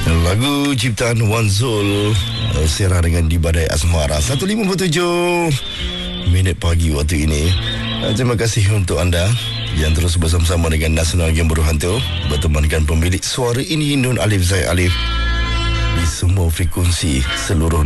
Lagu ciptaan Wan Zul, Serah dengan Di Badai Asmara. 1:57 minit pagi waktu ini. Terima kasih untuk anda yang terus bersama-sama dengan Nasional Game Berhantu, bertemankan pemilik suara ini Nun Alif Zai Alif di semua frekuensi seluruh